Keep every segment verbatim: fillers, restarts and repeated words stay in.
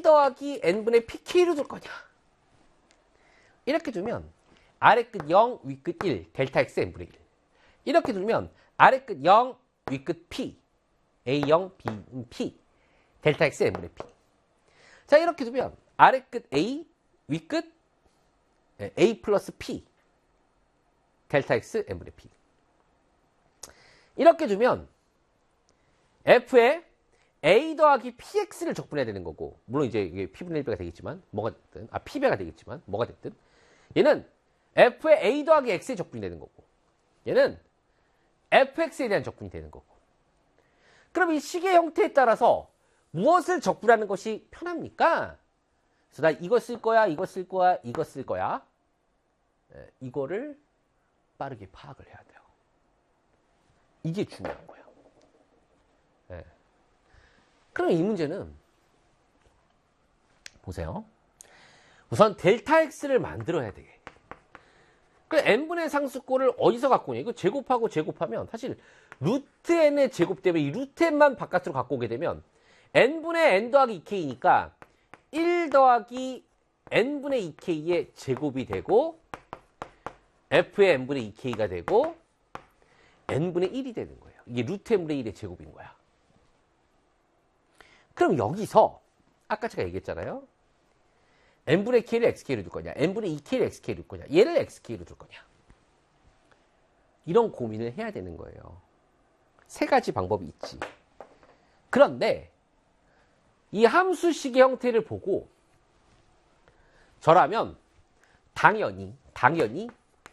더하기 n분의 pk로 둘 거냐. 이렇게 두면 아래 끝 영, 위 끝 일, 델타 x n분의 일. 이렇게 두면 아래 끝 영, 위 끝 p, 에이 영, b, p, 델타 x n분의 p. 자, 이렇게 두면 아래 끝 a, 위 끝 a 플러스 p, 델타 x n분의 p. 이렇게 두면 f에 a 더하기 px를 적분해야 되는 거고, 물론 이제 이게 p분의 일 배가 되겠지만, 뭐가 됐든, 아, p배가 되겠지만, 뭐가 됐든, 얘는 f에 a 더하기 x의 적분이 되는 거고, 얘는 fx에 대한 적분이 되는 거고. 그럼 이 식의 형태에 따라서 무엇을 적분하는 것이 편합니까? 그래서 나 이거 쓸 거야, 이거 쓸 거야, 이거 쓸 거야. 네, 이거를 빠르게 파악을 해야 돼요. 이게 중요한 거예요. 네. 그럼 이 문제는 보세요. 우선 델타 x를 만들어야 돼. 그 n분의 상수꼴을 어디서 갖고 오냐? 이거 제곱하고 제곱하면 사실 루트 n의 제곱 때문에 이 루트 n만 바깥으로 갖고 오게 되면 n분의 n 더하기 이 케이니까 일 더하기 n분의 이 케이의 제곱이 되고 f의 n분의 이 케이가 되고 n분의 일이 되는 거예요. 이게 루트 n분의 일의 제곱인 거야. 그럼 여기서 아까 제가 얘기했잖아요. n분의 k를 xk로 둘 거냐, n분의 이 케이를 xk로 둘 거냐, 얘를 xk로 둘 거냐. 이런 고민을 해야 되는 거예요. 세 가지 방법이 있지. 그런데 이 함수식의 형태를 보고 저라면 당연히 당연히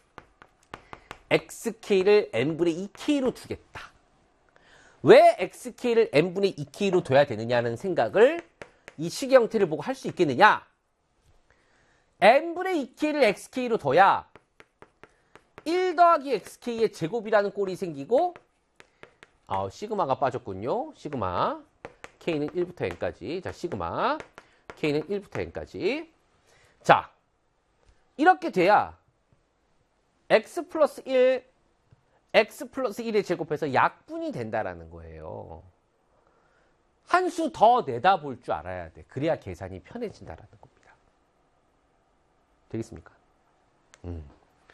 xk를 n분의 이 케이로 두겠다. 왜 xk를 n분의 이 케이로 둬야 되느냐는 생각을 이 식의 형태를 보고 할 수 있겠느냐? n분의 이 케이를 xk로 둬야 일 더하기 xk의 제곱이라는 꼴이 생기고, 어, 시그마가 빠졌군요. 시그마. k는 일부터 n까지. 자, 시그마. k는 일부터 n까지. 자, 이렇게 돼야 x 플러스 일, x 플러스 일의 제곱해서 약분이 된다라는 거예요. 한 수 더 내다볼 줄 알아야 돼. 그래야 계산이 편해진다라는 겁니다. 되겠습니까? 음.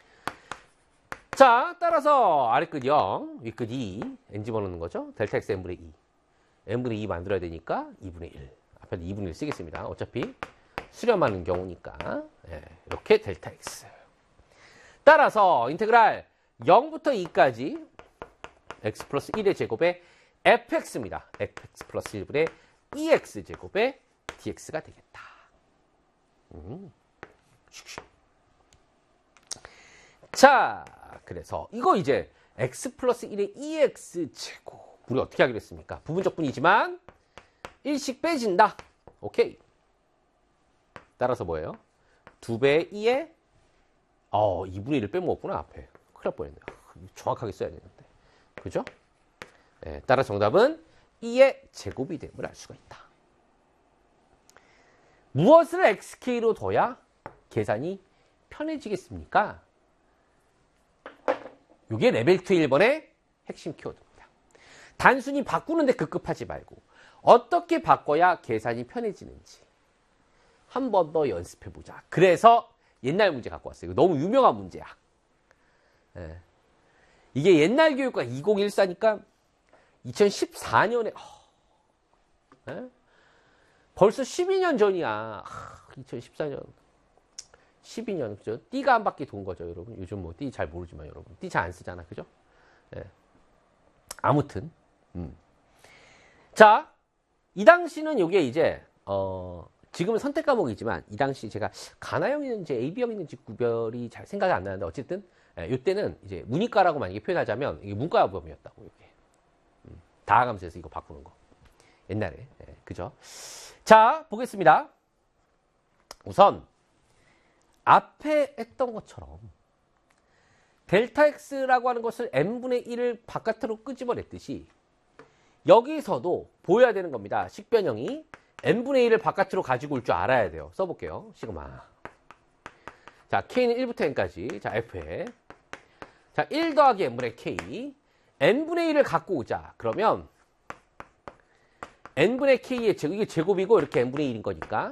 자, 따라서 아래 끝 영, 위 끝 이, n 집어넣는 거죠. 델타 x n분의 이. n분의 이 만들어야 되니까 이분의 일. 앞에 이분의 일 쓰겠습니다. 어차피 수렴하는 경우니까. 네, 이렇게 델타 x. 따라서 인테그랄 영부터 이까지 x 플러스 일의 제곱에 fx입니다. fx 플러스 일분의 이 엑스 제곱에 dx가 되겠다. 음. 자, 그래서 이거 이제 x 플러스 일의 이 엑스 제곱. 우리 어떻게 하기로 했습니까? 부분적분이지만 일씩 빼진다. 오케이. 따라서 뭐예요? 두 배의 이에 어, 이분의 일을 빼먹었구나, 앞에. 큰일 날 뻔했네요. 정확하게 써야 되는데. 그죠? 네, 따라 정답은 이의 제곱이 됨을 알 수가 있다. 무엇을 xk로 둬야 계산이 편해지겠습니까? 이게 레벨 이 일 번의 핵심 키워드입니다. 단순히 바꾸는데 급급하지 말고 어떻게 바꿔야 계산이 편해지는지 한 번 더 연습해보자. 그래서 옛날 문제 갖고 왔어요. 이거 너무 유명한 문제야. 예. 이게 옛날 교육과 이천십사니까 이천십사 년에 어, 예? 벌써 십이 년 전이야. 아, 이천십사 년 십이 년 그죠? 띠가 한 바퀴 돈 거죠, 여러분. 요즘 뭐 띠 잘 모르지만 여러분 띠 잘 안 쓰잖아, 그죠? 예. 아무튼 음. 자, 이 당시는 이게 이제 어, 지금은 선택 과목이지만 이 당시 제가 가나형이 있는지 에이비형이 있는지 구별이 잘 생각이 안 나는데 어쨌든 예, 이때는 이제 문이과라고 만약에 표현하자면 이게 문과범위였다고 이렇게 음, 다하감수에서 이거 바꾸는 거 옛날에 예, 그죠? 자, 보겠습니다. 우선 앞에 했던 것처럼 델타 x라고 하는 것을 n분의 일을 바깥으로 끄집어냈듯이 여기서도 보여야 되는 겁니다. 식변형이 n분의 일을 바깥으로 가지고 올 줄 알아야 돼요. 써볼게요. 시그마. 자, k는 일부터 n까지. 자, f에. 자, 일 더하기 n분의 k. n분의 일을 갖고 오자. 그러면 n분의 k의 제곱, 이게 제곱이고 이렇게 n분의 일인 거니까